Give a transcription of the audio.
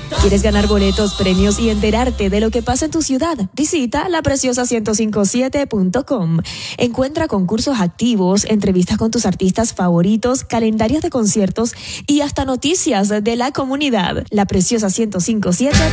¿Quieres ganar boletos, premios y enterarte de lo que pasa en tu ciudad? Visita lapreciosa1057.com. Encuentra concursos activos, entrevistas con tus artistas favoritos, calendarios de conciertos y hasta noticias de la comunidad. La Preciosa 1057.